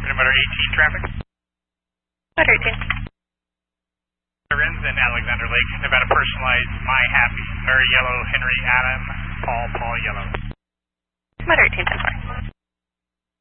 Motor 18 traffic. Motor 18. Sirens in Alexander Lake. Nevada personalized My Happy. Mary Yellow, Henry Adam, Paul Yellow. Motor 18, 10-4.